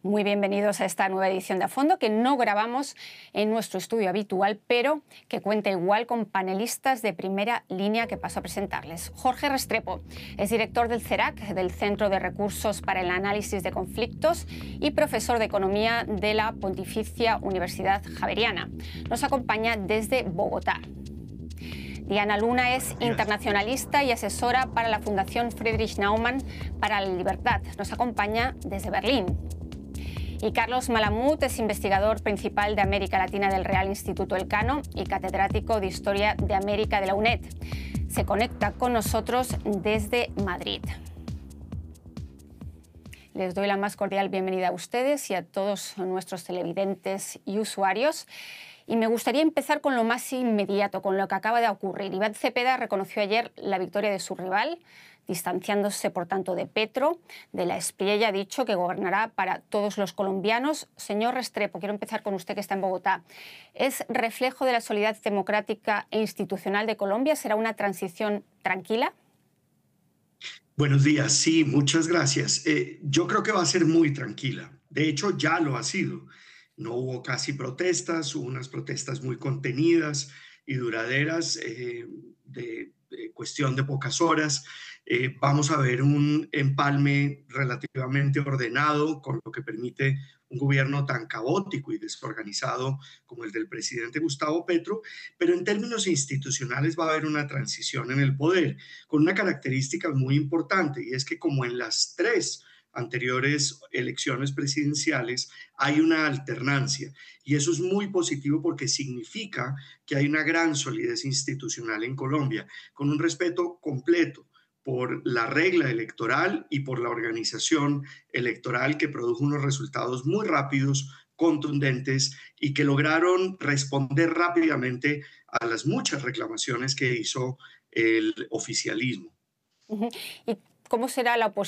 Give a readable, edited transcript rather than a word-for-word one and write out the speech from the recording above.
Muy bienvenidos a esta nueva edición de A Fondo, que no grabamos en nuestro estudio habitual, pero que cuenta igual con panelistas de primera línea que paso a presentarles. Jorge Restrepo es director del CERAC, del Centro de Recursos para el Análisis de Conflictos, y profesor de Economía de la Pontificia Universidad Javeriana. Nos acompaña desde Bogotá. Diana Luna es internacionalista y asesora para la Fundación Friedrich Naumann para la Libertad. Nos acompaña desde Berlín. Y Carlos Malamud es investigador principal de América Latina del Real Instituto Elcano y catedrático de Historia de América de la UNED. Se conecta con nosotros desde Madrid. Les doy la más cordial bienvenida a ustedes y a todos nuestros televidentes y usuarios. Y me gustaría empezar con lo más inmediato, con lo que acaba de ocurrir. Iván Cepeda reconoció ayer la victoria de su rival, distanciándose por tanto de Petro. De la Espriella ha dicho que gobernará para todos los colombianos. Señor Restrepo, quiero empezar con usted, que está en Bogotá. ¿Es reflejo de la solidaridad democrática e institucional de Colombia? ¿Será una transición tranquila? Buenos días, sí, muchas gracias. Yo creo que va a ser muy tranquila. De hecho, ya lo ha sido. No hubo casi protestas, hubo unas protestas muy contenidas y duraderas, de cuestión de pocas horas. Vamos a ver un empalme relativamente ordenado, con lo que permite un gobierno tan caótico y desorganizado como el del presidente Gustavo Petro, pero en términos institucionales va a haber una transición en el poder, con una característica muy importante, y es que como en las tres anteriores elecciones presidenciales hay una alternancia, y eso es muy positivo porque significa que hay una gran solidez institucional en Colombia, con un respeto completo por la regla electoral y por la organización electoral, que produjo unos resultados muy rápidos, contundentes, y que lograron responder rápidamente a las muchas reclamaciones que hizo el oficialismo. ¿Y cómo será la oposición